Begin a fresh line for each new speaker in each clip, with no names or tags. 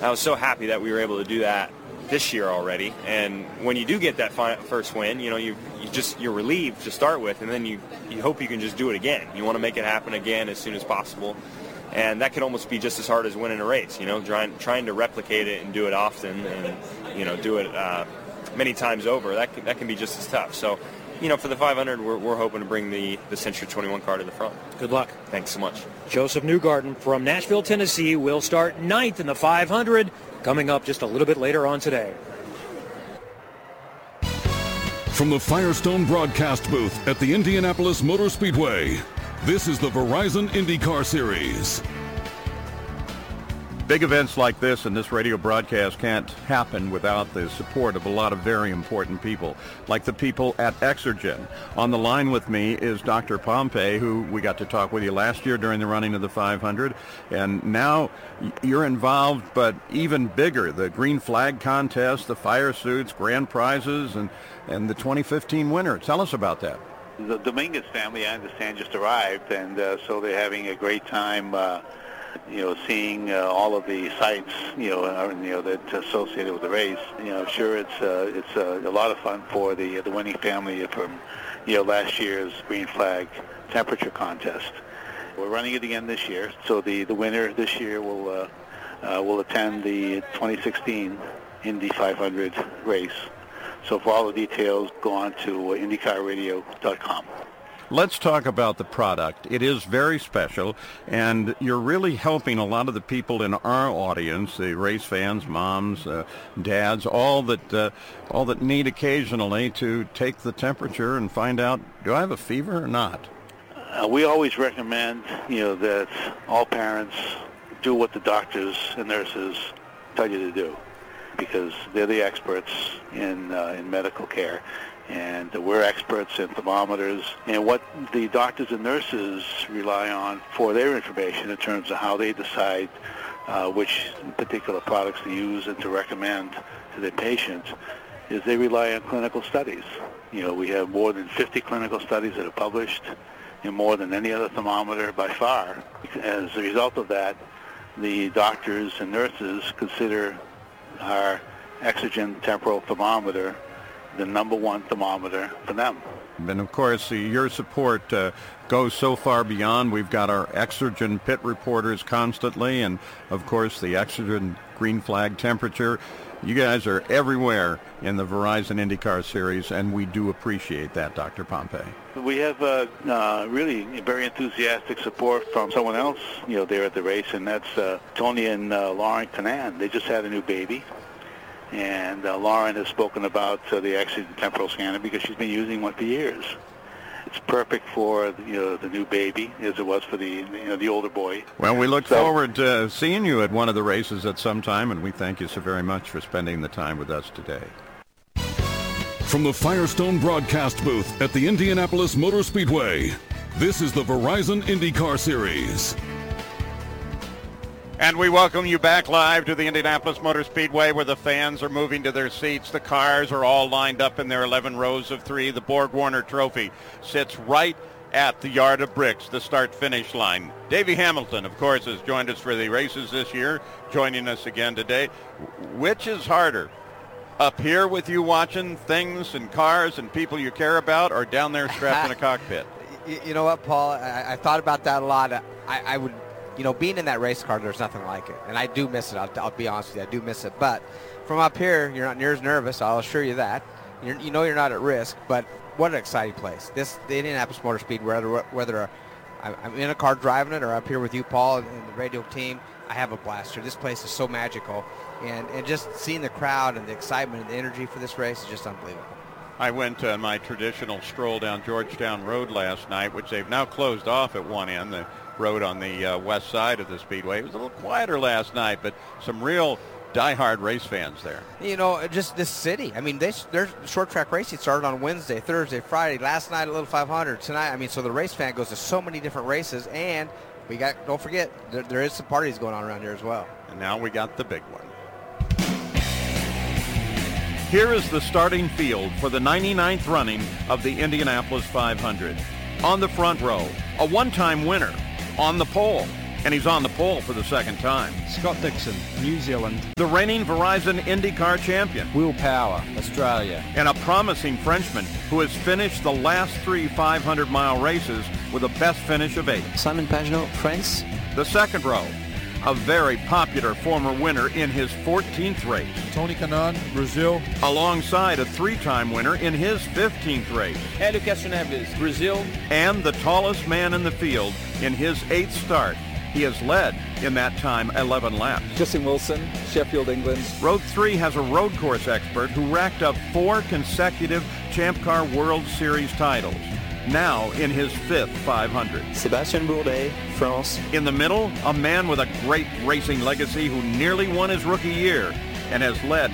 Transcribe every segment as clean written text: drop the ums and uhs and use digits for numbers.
I was so happy that we were able to do that this year already. And when you do get that first win, you're relieved to start with, and then you hope you can just do it again. You want to make it happen again as soon as possible. And that could almost be just as hard as winning a race, trying to replicate it and do it often and, do it many times over. That can be just as tough. So, for the 500, we're hoping to bring the Century 21 car to the front.
Good luck.
Thanks so much.
Joseph Newgarden from Nashville, Tennessee will start 9th in the 500, coming up just a little bit later on today.
From the Firestone broadcast booth at the Indianapolis Motor Speedway, this is the Verizon IndyCar Series.
Big events like this and this radio broadcast can't happen without the support of a lot of very important people, like the people at Exergen. On the line with me is Dr. Pompey, who we got to talk with you last year during the running of the 500, and now you're involved, but even bigger, the Green Flag Contest, the fire suits, grand prizes, and the 2015 winner. Tell us about that.
The Dominguez family, I understand, just arrived, and so they're having a great time seeing all of the sights, that's associated with the race. I'm sure it's a lot of fun for the winning family from, last year's Green Flag Temperature Contest. We're running it again this year, so the winner this year will attend the 2016 Indy 500 race. So for all the details, go on to IndyCarRadio.com.
Let's talk about the product. It is very special, and you're really helping a lot of the people in our audience, the race fans, moms, dads, all that need occasionally to take the temperature and find out, do I have a fever or not?
We always recommend, that all parents do what the doctors and nurses tell you to do, because they're the experts in medical care. And we're experts in thermometers, and what the doctors and nurses rely on for their information in terms of how they decide which particular products to use and to recommend to their patients is they rely on clinical studies. We have more than 50 clinical studies that are published, and more than any other thermometer by far. As a result of that, the doctors and nurses consider our Exergen temporal thermometer the number one thermometer for them.
And of course, your support goes so far beyond. We've got our Exergen pit reporters constantly, and of course the Exergen Green Flag Temperature. You guys are everywhere in the Verizon IndyCar Series, and we do appreciate that, Dr. Pompey.
We have really very enthusiastic support from someone else, there at the race, and that's Tony and Lauren Canan. They just had a new baby. And Lauren has spoken about the Exergen temporal scanner because she's been using one for years. It's perfect for the new baby as it was for the older boy.
Well, we look forward to seeing you at one of the races at some time, and we thank you so very much for spending the time with us today.
From the Firestone broadcast booth at the Indianapolis Motor Speedway, this is the Verizon IndyCar Series.
And we welcome you back live to the Indianapolis Motor Speedway, where the fans are moving to their seats. The cars are all lined up in their 11 rows of three. The Borg Warner Trophy sits right at the Yard of Bricks, the start-finish line. Davey Hamilton, of course, has joined us for the races this year, joining us again today. Which is harder, up here with you watching things and cars and people you care about, or down there strapped in a cockpit?
You know what, Paul? I thought about that a lot. I would... being in that race car, there's nothing like it. And I do miss it. I'll be honest with you. I do miss it. But from up here, you're not near as nervous. I'll assure you that. You're not at risk. But what an exciting place. The Indianapolis Motor Speedway, whether I'm in a car driving it or up here with you, Paul, and the radio team, I have a blast here. This place is so magical. And just seeing the crowd and the excitement and the energy for this race is just unbelievable.
I went on my traditional stroll down Georgetown Road last night, which they've now closed off at one end. The road on the west side of the Speedway. It was a little quieter last night, but some real diehard race fans there.
Just this city. I mean, their short track racing started on Wednesday, Thursday, Friday, last night a little 500, tonight. So the race fan goes to so many different races, and don't forget, there is some parties going on around here as well.
And now we got the big one. Here is the starting field for the 99th running of the Indianapolis 500. On the front row, a one-time winner. On the pole, And he's on the pole for the second time.
Scott Dixon, New Zealand.
The reigning Verizon IndyCar champion.
Will Power, Australia.
And a promising Frenchman who has finished the last 3 500-mile races with a best finish of 8.
Simon Pagenaud, France.
The second row, a very popular former winner in his 14th race.
Tony Kanaan, Brazil.
Alongside a 3-time winner in his 15th race.
Hélio Castroneves, Brazil.
And the tallest man in the field in his 8th start. He has led in that time 11 laps.
Justin Wilson, Sheffield, England.
Road 3 has a road course expert who racked up 4 consecutive Champ Car World Series titles. Now in his 5th 500.
Sébastien Bourdais, France.
In the middle, a man with a great racing legacy who nearly won his rookie year and has led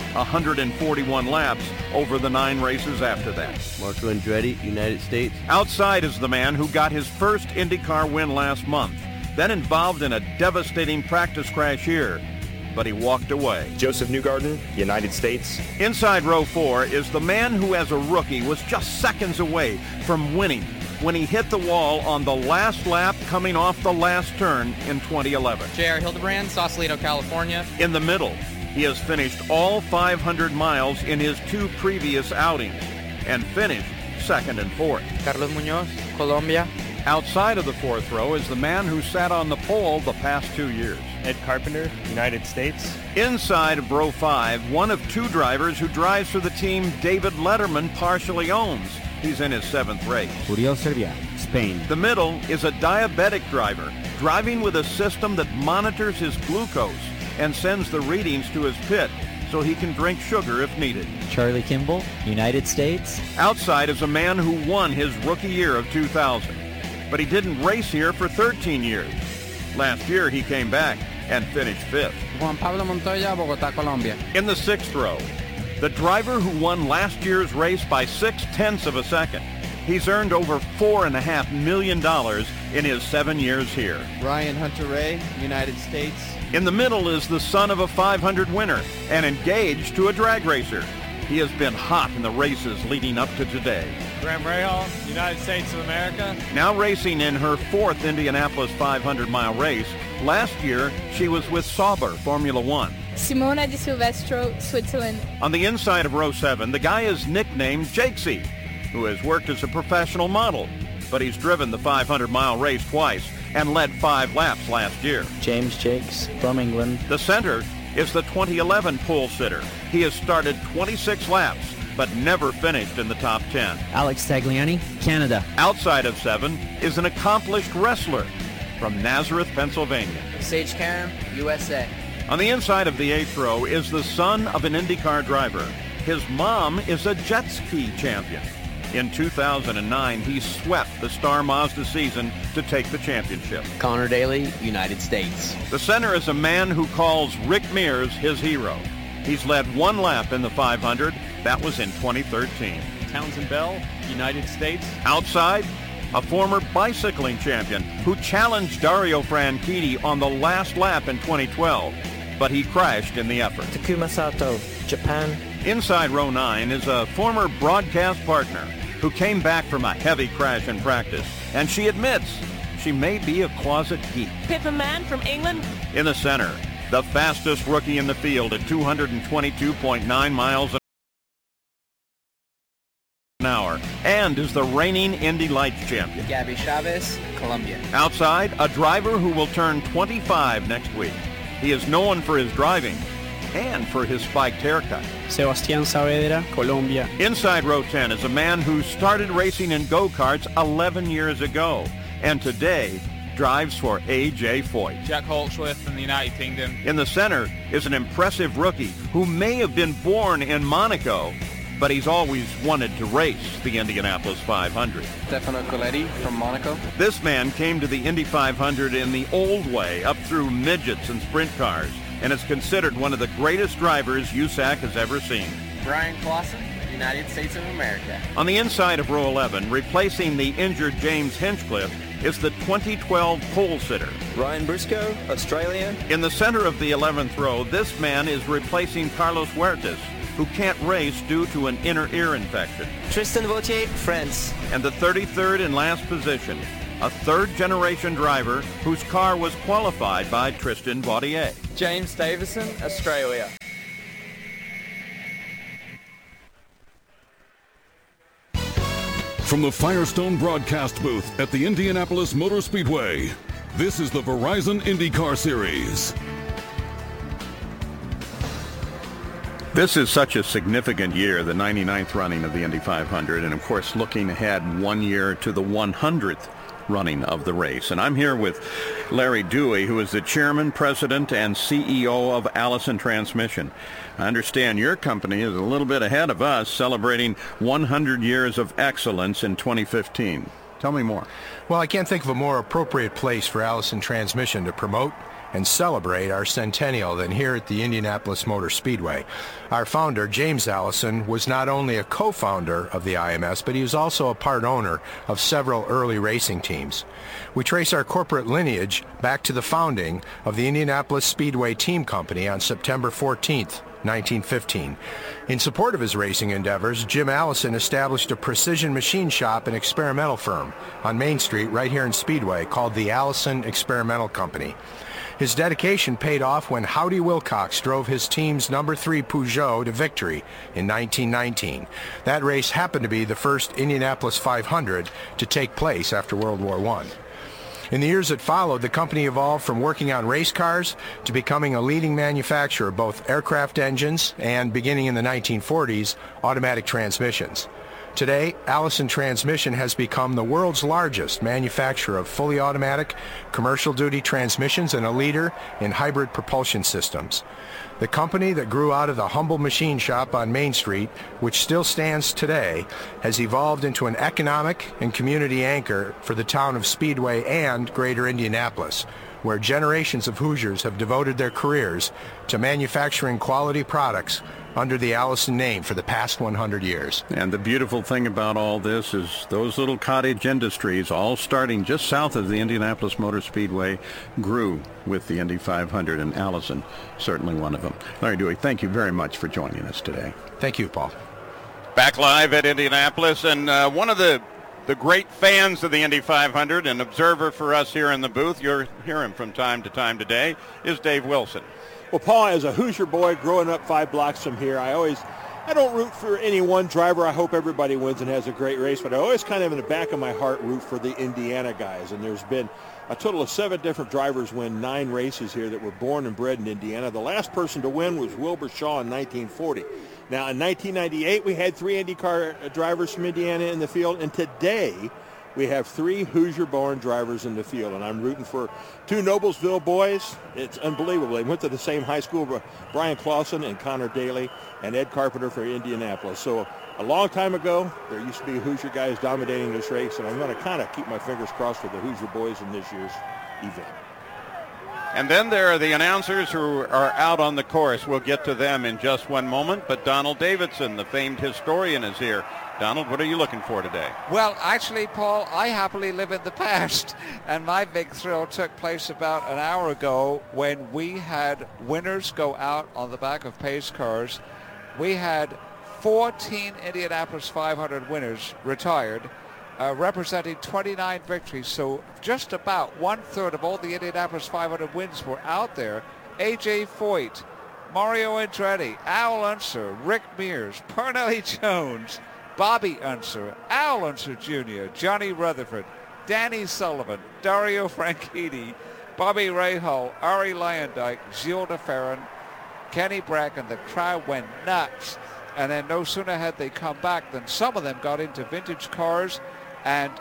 141 laps over the 9 races after that.
Marco Andretti, United States.
Outside is the man who got his first IndyCar win last month, then involved in a devastating practice crash here, but he walked away.
Joseph Newgarden, United States.
Inside row 4 is the man who as a rookie was just seconds away from winning when he hit the wall on the last lap coming off the last turn in 2011.
J.R. Hildebrand, Sausalito, California.
In the middle, he has finished all 500 miles in his 2 previous outings and finished 2nd and 4th.
Carlos Munoz, Colombia.
Outside of the 4th row is the man who sat on the pole the past 2 years.
Ed Carpenter, United States.
Inside of row 5, one of 2 drivers who drives for the team David Letterman partially owns. He's in his 7th race.
Uriel Serbia, Spain.
The middle is a diabetic driver, driving with a system that monitors his glucose and sends the readings to his pit so he can drink sugar if needed.
Charlie Kimball, United States.
Outside is a man who won his rookie year of 2000, but he didn't race here for 13 years. Last year he came back and finished 5th.
Juan Pablo Montoya, Bogotá, Colombia.
In the 6th row, the driver who won last year's race by 0.6 of a second. He's earned over $4.5 million in his 7 years here.
Ryan Hunter-Reay, United States.
In the middle is the son of a 500 winner and engaged to a drag racer. He has been hot in the races leading up to today.
Graham Rahal, United States of America.
Now racing in her 4th Indianapolis 500-mile race. Last year, she was with Sauber Formula One.
Simona Di Silvestro, Switzerland.
On the inside of row 7, the guy is nicknamed Jakesy, who has worked as a professional model, but he's driven the 500-mile race twice and led 5 laps last year.
James Jakes from England.
The center is the 2011 pole sitter. He has started 26 laps, but never finished in the top 10.
Alex Tagliani, Canada.
Outside of 7 is an accomplished wrestler from Nazareth, Pennsylvania.
Sage Karam, USA.
On the inside of the 8th row is the son of an IndyCar driver. His mom is a jet ski champion. In 2009, he swept the Star Mazda season to take the championship.
Connor Daly, United States.
The center is a man who calls Rick Mears his hero. He's led 1 lap in the 500. That was in 2013.
Townsend Bell, United States.
Outside, a former bicycling champion who challenged Dario Franchitti on the last lap in 2012, but he crashed in the effort.
Takuma Sato, Japan.
Inside row 9 is a former broadcast partner who came back from a heavy crash in practice, and she admits she may be a closet geek.
Pippa Mann from England.
In the center, the fastest rookie in the field at 222.9 miles an hour, and is the reigning Indy Lights champion.
Gabby Chavez, Colombia.
Outside, a driver who will turn 25 next week. He is known for his driving and for his spiked haircut.
Sebastián Saavedra, Colombia.
Inside row 10 is a man who started racing in go-karts 11 years ago and today drives for A.J. Foyt.
Jack Hawksworth from the United Kingdom.
In the center is an impressive rookie who may have been born in Monaco, but he's always wanted to race the Indianapolis 500.
Stefano Coletti from Monaco.
This man came to the Indy 500 in the old way, up through midgets and sprint cars, and is considered one of the greatest drivers USAC has ever seen.
Brian Clausen, United States of America.
On the inside of row 11, replacing the injured James Hinchcliffe, is the 2012 pole sitter.
Ryan Briscoe, Australia.
In the center of the 11th row, this man is replacing Carlos Huertas, who can't race due to an inner ear infection.
Tristan Vautier, France.
And the 33rd and last position a third-generation driver whose car was qualified by Tristan Vautier.
James Davison, Australia.
From the Firestone broadcast booth at the Indianapolis Motor Speedway, this is the Verizon IndyCar Series.
This is such a significant year, the 99th running of the Indy 500, and of course looking ahead 1 year to the 100th running of the race. And I'm here with Larry Dewey, who is the chairman, president, and CEO of Allison Transmission. I understand your company is a little bit ahead of us, celebrating 100 years of excellence in 2015. Tell me more.
Well, I can't think of a more appropriate place for Allison Transmission to promote and celebrate our centennial than here at the Indianapolis Motor Speedway. Our founder, James Allison, was not only a co-founder of the IMS, but he was also a part owner of several early racing teams. We trace our corporate lineage back to the founding of the Indianapolis Speedway Team Company on September 14th, 1915. In support of his racing endeavors, Jim Allison established a precision machine shop and experimental firm on Main Street right here in Speedway called the Allison Experimental Company. His dedication paid off when Howdy Wilcox drove his team's number 3 Peugeot to victory in 1919. That race happened to be the first Indianapolis 500 to take place after World War I. In the years that followed, the company evolved from working on race cars to becoming a leading manufacturer of both aircraft engines and, beginning in the 1940s, automatic transmissions. Today, Allison Transmission has become the world's largest manufacturer of fully automatic commercial-duty transmissions and a leader in hybrid propulsion systems. The company that grew out of the humble machine shop on Main Street, which still stands today, has evolved into an economic and community anchor for the town of Speedway and greater Indianapolis, where generations of Hoosiers have devoted their careers to manufacturing quality products under the Allison name for the past 100 years.
And the beautiful thing about all this is those little cottage industries, all starting just south of the Indianapolis Motor Speedway, grew with the Indy 500, and Allison certainly one of them. Larry Dewey, thank you very much for joining us today.
Thank you, Paul.
Back live at Indianapolis, and one of the great fans of the Indy 500, an observer for us here in the booth, you'll hear him from time to time today, is Dave Wilson.
Well, Paul, as a Hoosier boy growing up 5 blocks from here, I don't root for any one driver. I hope everybody wins and has a great race, but I always kind of in the back of my heart root for the Indiana guys. And there's been a total of 7 different drivers win 9 races here that were born and bred in Indiana. The last person to win was Wilbur Shaw in 1940. Now, in 1998, we had 3 IndyCar drivers from Indiana in the field, and today we have 3 Hoosier-born drivers in the field, and I'm rooting for 2 Noblesville boys. It's unbelievable. They went to the same high school, Brian Clausen and Connor Daly, and Ed Carpenter for Indianapolis. So a long time ago, there used to be Hoosier guys dominating this race, and I'm going to kind of keep my fingers crossed for the Hoosier boys in this year's event.
And then there are the announcers who are out on the course. We'll get to them in just one moment, but Donald Davidson, the famed historian, is here. Donald, what are you looking for today?
Well, actually, Paul, I happily live in the past, and my big thrill took place about an hour ago when we had winners go out on the back of pace cars. We had 14 Indianapolis 500 winners retired, representing 29 victories, so just about 1/3 of all the Indianapolis 500 wins were out there. A.J. Foyt, Mario Andretti, Al Unser, Rick Mears, Parnelli Jones, Bobby Unser, Al Unser Jr., Johnny Rutherford, Danny Sullivan, Dario Franchitti, Bobby Rahal, Ari Leyendyk, Gilles de Ferran, Kenny Bracken. The crowd went nuts. And then no sooner had they come back than some of them got into vintage cars. And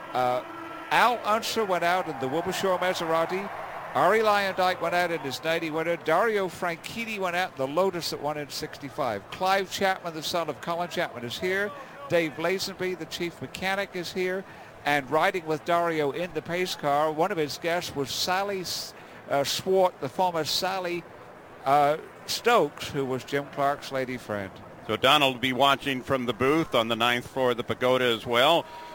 Al Unser went out in the Wilbur-Shaw Maserati. Ari Leyendyk went out in his 90 winner. Dario Franchitti went out in the Lotus that won in 65. Clive Chapman, the son of Colin Chapman, is here. Dave Lazenby, the chief mechanic, is here. And riding with Dario in the pace car, one of his guests was Sally Swart, the former Sally Stokes, who was Jim Clark's lady friend.
So Donald will be watching from the booth on the 9th floor of the Pagoda as well.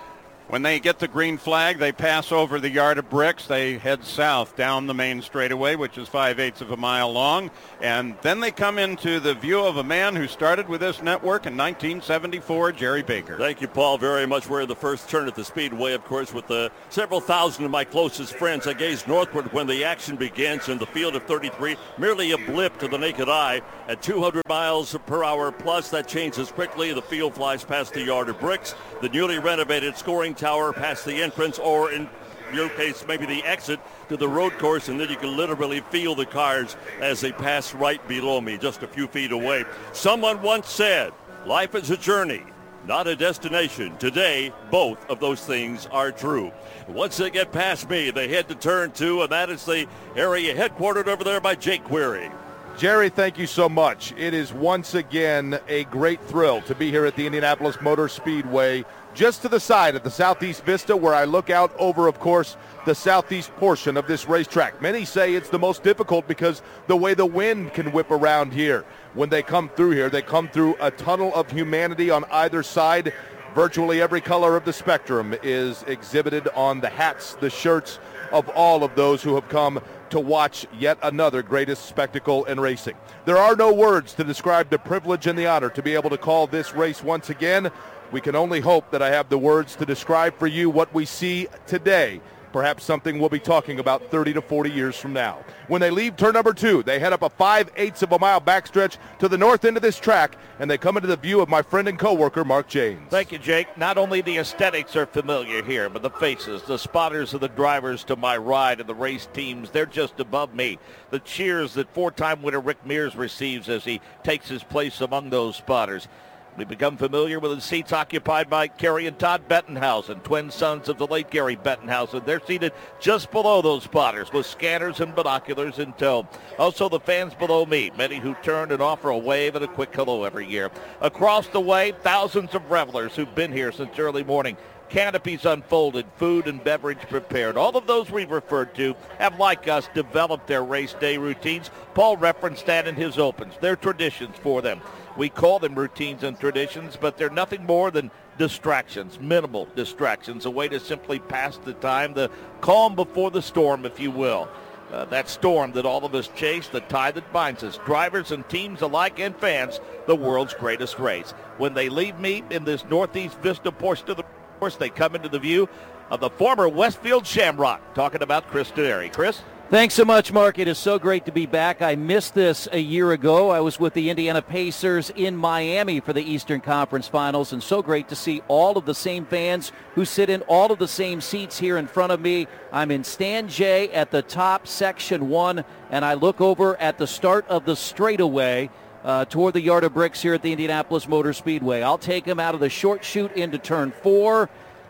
When they get the green flag, they pass over the yard of bricks. They head south down the main straightaway, which is 5/8 of a mile long. And then they come into the view of a man who started with this network in 1974, Jerry Baker.
Thank you, Paul, very much. We're in the first turn at the Speedway, of course, with several thousand of my closest friends. I gaze northward when the action begins in the field of 33, merely a blip to the naked eye. At 200 miles per hour plus, that changes quickly. The field flies past the yard of bricks, the newly renovated scoring tower past the entrance, or in your case, maybe the exit to the road course, and then you can literally feel the cars as they pass right below me, just a few feet away. Someone once said, life is a journey, not a destination. Today, both of those things are true. Once they get past me, they head to turn 2, and that is the area headquartered over there by Jake Query.
Jerry, thank you so much. It is once again a great thrill to be here at the Indianapolis Motor Speedway, just to the side of the Southeast Vista, where I look out over, of course, the southeast portion of this racetrack. Many say it's the most difficult because the way the wind can whip around here. When they come through here, they come through a tunnel of humanity on either side. Virtually every color of the spectrum is exhibited on the hats, the shirts of all of those who have come to watch yet another greatest spectacle in racing. There are no words to describe the privilege and the honor to be able to call this race once again. We can only hope that I have the words to describe for you what we see today. Perhaps something we'll be talking about 30 to 40 years from now. When they leave turn number 2, they head up a 5/8 of a mile backstretch to the north end of this track, and they come into the view of my friend and co-worker, Mark James.
Thank you, Jake. Not only the aesthetics are familiar here, but the faces, the spotters of the drivers to my right and the race teams, they're just above me. The cheers that 4-time winner Rick Mears receives as he takes his place among those spotters. We become familiar with the seats occupied by Kerry and Todd Bettenhausen, twin sons of the late Gary Bettenhausen. They're seated just below those spotters with scanners and binoculars in tow. Also the fans below me, many who turn and offer a wave and a quick hello every year. Across the way, thousands of revelers who've been here since early morning. Canopies unfolded, food and beverage prepared. All of those we've referred to have, like us, developed their race day routines. Paul referenced that in his opens. They're traditions for them. We call them routines and traditions, but they're nothing more than distractions, minimal distractions, a way to simply pass the time, the calm before the storm, if you will. That storm that all of us chase, the tie that binds us, drivers and teams alike and fans, the world's greatest race. When they leave me in this Northeast Vista portion of the course, they come into the view of the former Westfield Shamrock. Talking about Chris Denari. Chris?
Thanks so much, Mark. It is so great to be back. I missed this a year ago. I was with the Indiana Pacers in Miami for the Eastern Conference Finals, and so great to see all of the same fans who sit in all of the same seats here in front of me. I'm in Stand J at the top, Section 1, and I look over at the start of the straightaway toward the yard of bricks here at the Indianapolis Motor Speedway. I'll take him out of the short chute into turn 4.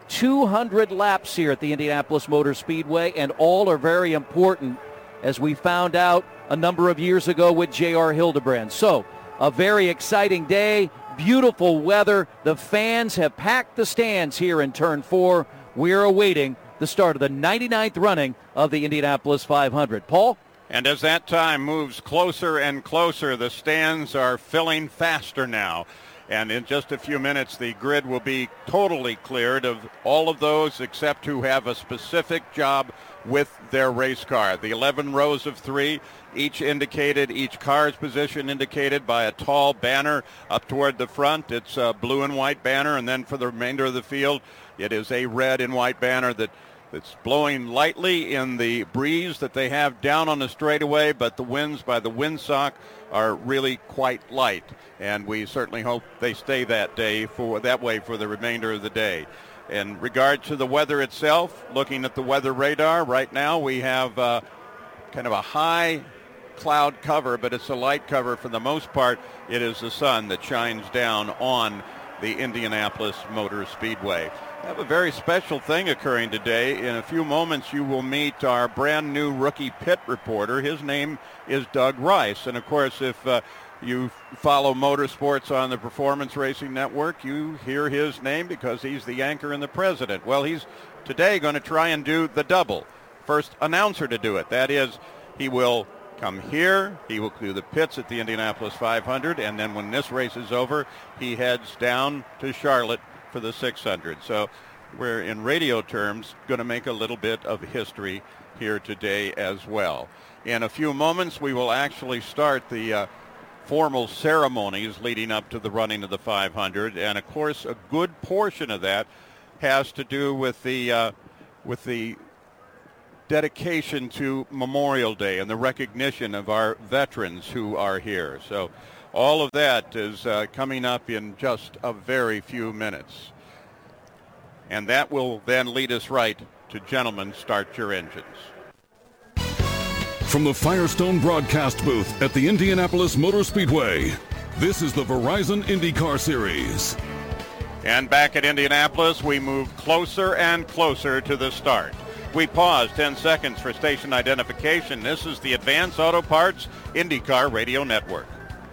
200 laps here at the Indianapolis Motor Speedway, and all are very important, as we found out a number of years ago with J.R. Hildebrand. So, a very exciting day, beautiful weather. The fans have packed the stands here in turn 4. We're awaiting the start of the 99th running of the Indianapolis 500. Paul?
And as that time moves closer and closer, the stands are filling faster now. And in just a few minutes, the grid will be totally cleared of all of those except who have a specific job with their race car. The 11 rows of 3, each car's position indicated by a tall banner up toward the front. It's a blue and white banner, and then for the remainder of the field, it is a red and white banner that's blowing lightly in the breeze that they have down on the straightaway, but the winds by the windsock are really quite light, and we certainly hope they stay that way for the remainder of the day. In regard to the weather itself, looking at the weather radar right now, we have kind of a high cloud cover, but it's a light cover for the most part. It is the sun that shines down on the Indianapolis Motor Speedway. We have a very special thing occurring today. In a few moments, you will meet our brand new rookie pit reporter. His name is Doug Rice. And, of course, if you follow motorsports on the Performance Racing Network, you hear his name because he's the anchor and the president. Well, he's today going to try and do the double. First announcer to do it. That is, he will come here, he will do the pits at the Indianapolis 500, and then when this race is over, he heads down to Charlotte for the 600. So we're in radio terms going to make a little bit of history here today as well. In a few moments, we will actually start the formal ceremonies leading up to the running of the 500, and of course a good portion of that has to do with the dedication to Memorial Day and the recognition of our veterans who are here. So all of that is coming up in just a very few minutes, and that will then lead us right to Gentlemen, Start Your Engines.
From the Firestone broadcast booth at the Indianapolis Motor Speedway, this is the Verizon IndyCar Series.
And back at Indianapolis, we move closer and closer to the start. We pause 10 seconds for station identification. This is the Advance Auto Parts IndyCar Radio Network.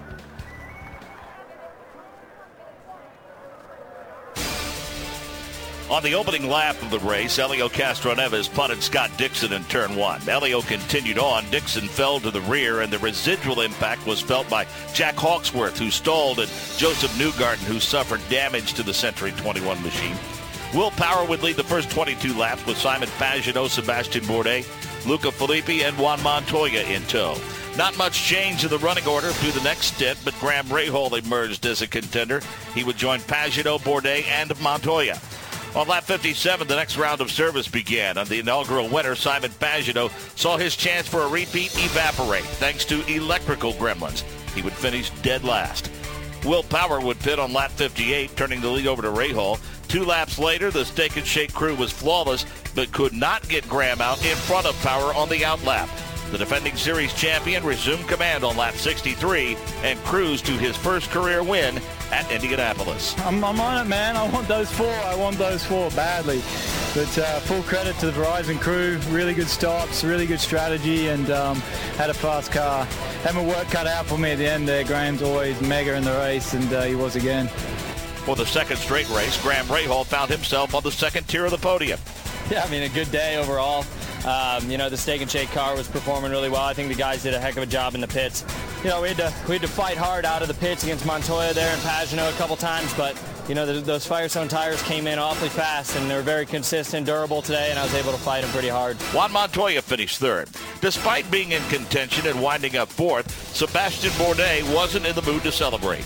On the opening lap of the race, Helio Castroneves punted Scott Dixon in turn one. Helio continued on. Dixon fell to the rear, and the residual impact was felt by Jack Hawksworth, who stalled, and Joseph Newgarden, who suffered damage to the Century 21 machine. Will Power would lead the first 22 laps with Simon Pagenaud, Sebastian Bourdais, Luca Filippi, and Juan Montoya in tow. Not much change in the running order through the next stint, but Graham Rahal emerged as a contender. He would join Pagenaud, Bourdais, and Montoya. On lap 57, the next round of service began. On the inaugural winner, Simon Pagenaud saw his chance for a repeat evaporate thanks to electrical gremlins. He would finish dead last. Will Power would pit on lap 58, turning the lead over to Rahal. 2 laps later, the Steak and Shake crew was flawless, but could not get Graham out in front of Power on the outlap. The defending series champion resumed command on lap 63 and cruised to his first career win at Indianapolis.
I'm on it, man. I want those 4. I want those 4 badly. But full credit to the Verizon crew. Really good stops, really good strategy, and had a fast car. Had my work cut out for me at the end there. Graham's always mega in the race, and he was again.
For the second straight race, Graham Rahal found himself on the second tier of the podium.
Yeah, I mean, a good day overall. The Steak and Shake car was performing really well. I think the guys did a heck of a job in the pits. We had to fight hard out of the pits against Montoya there and Pagenaud a couple times, but those Firestone tires came in awfully fast, and they were very consistent, durable today, and I was able to fight them pretty hard.
Juan Montoya finished third. Despite being in contention and winding up fourth, Sebastian Bourdais wasn't in the mood to celebrate.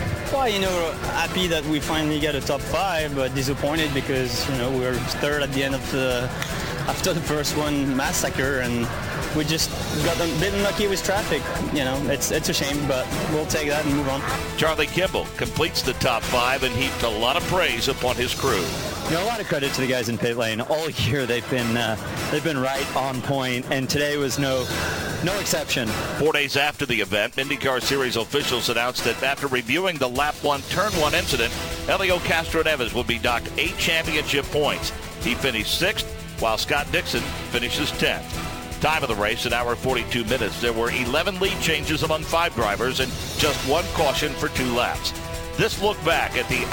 Well, happy that we finally got a top 5, but disappointed because, we were third at the end of after the first one massacre, and we just got a bit unlucky with traffic. It's a shame, but we'll take that and move on.
Charlie Kimball completes the top 5 and heaped a lot of praise upon his crew.
A lot of credit to the guys in pit lane. All year they've been right on point, and today was no exception.
4 days after the event, IndyCar Series officials announced that after reviewing the lap 1 turn 1 incident, Helio Castroneves will be docked 8 championship points. He finished 6th, while Scott Dixon finishes 10th. Time of the race, 1 hour 42 minutes. There were 11 lead changes among 5 drivers and just 1 caution for 2 laps. This look back at the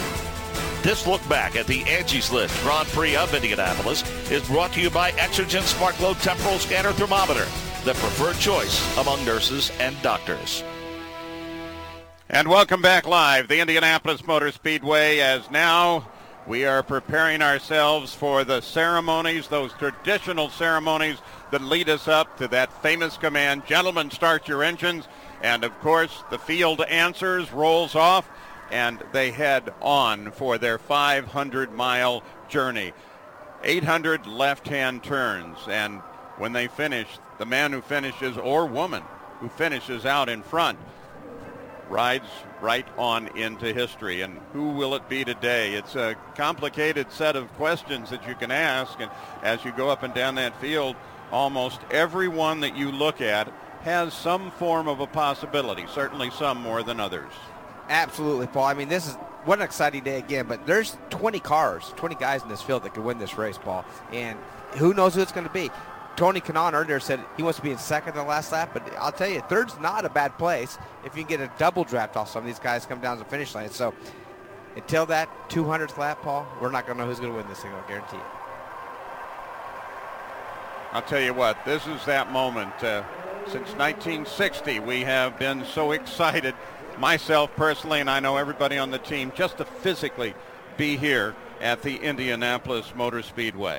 Angie's List Grand Prix of Indianapolis is brought to you by Exergen SmartGlow Temporal Scanner Thermometer, the preferred choice among nurses and doctors.
And welcome back live, the Indianapolis Motor Speedway, as now we are preparing ourselves for the ceremonies, those traditional ceremonies that lead us up to that famous command, Gentlemen, Start Your Engines. And of course, the field answers, rolls off, and they head on for their 500-mile journey. 800 left-hand turns, and when they finish, the man who finishes, or woman who finishes out in front, rides right on into history. And who will it be today? It's a complicated set of questions that you can ask, and as you go up and down that field, almost everyone that you look at has some form of a possibility, certainly some more than others.
Absolutely, Paul. I mean, this is what an exciting day again, but there's 20 guys in this field that could win this race, Paul, and who knows who it's going to be. Tony Kanaan earlier said he wants to be in second in the last lap, but I'll tell you, third's not a bad place if you can get a double draft off some of these guys come down to the finish line. So until that 200th lap, Paul, we're not going to know who's going to win this thing, I'll guarantee it.
I'll tell you what, this is that moment. Since 1960, we have been so excited, myself personally, and I know everybody on the team, just to physically be here at the Indianapolis Motor Speedway.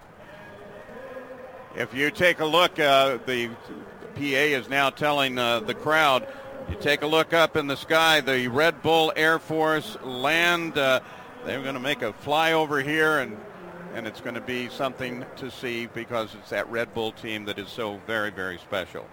If you take a look, the PA is now telling the crowd, you take a look up in the sky, the Red Bull Air Force land, they're going to make a flyover here, and it's going to be something to see because it's that Red Bull team that is so very, very special.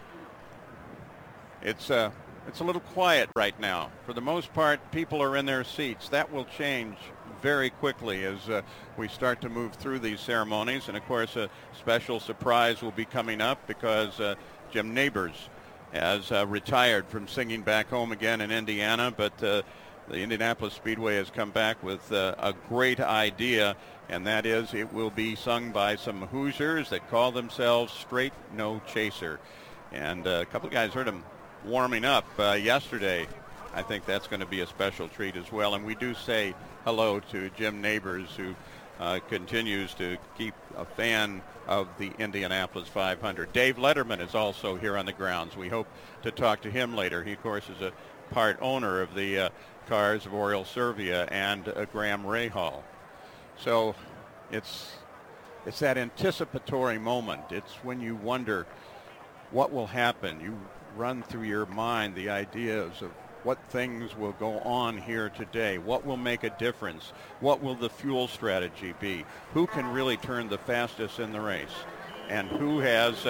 It's a little quiet right now. For the most part, people are in their seats. That will change very quickly as we start to move through these ceremonies. And, of course, a special surprise will be coming up because Jim Nabors has retired from singing back home again in Indiana. But the Indianapolis Speedway has come back with a great idea, and that is it will be sung by some Hoosiers that call themselves Straight No Chaser. And a couple of guys heard them warming up yesterday. I think that's going to be a special treat as well. And we do say hello to Jim Nabors, who continues to keep a fan of the Indianapolis 500. Dave Letterman is also here on the grounds. We hope to talk to him later. He, of course, is a part owner of the cars of Oriole Servia and Graham Rahal. So it's that anticipatory moment. It's when you wonder what will happen. You run through your mind the ideas of what things will go on here today, what will make a difference, what will the fuel strategy be, who can really turn the fastest in the race, and who has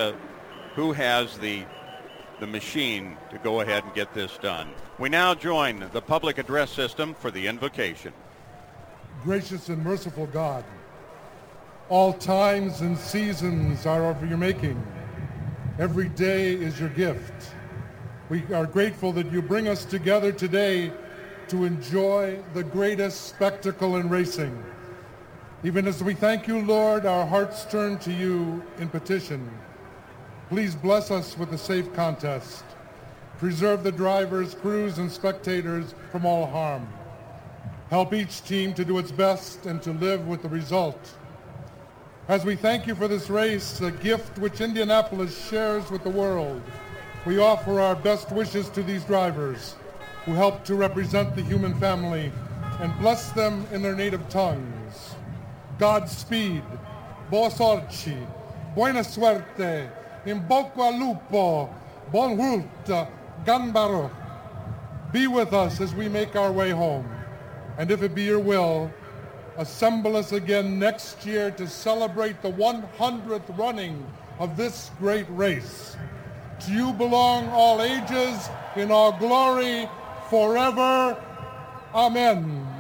the machine to go ahead and get this done. We now join the public address system for the invocation.
Gracious and merciful God, all times and seasons are of your making. Every day is your gift. We are grateful that you bring us together today to enjoy the greatest spectacle in racing. Even as we thank you, Lord, our hearts turn to you in petition. Please bless us with a safe contest. Preserve the drivers, crews, and spectators from all harm. Help each team to do its best and to live with the result. As we thank you for this race, a gift which Indianapolis shares with the world, we offer our best wishes to these drivers who help to represent the human family and bless them in their native tongues. Godspeed, boa sorte, buena suerte, in bocca al lupo, bon route, ganbaro. Be with us as we make our way home, and if it be your will, assemble us again next year to celebrate the 100th running of this great race. To you belong all ages, in all glory, forever. Amen.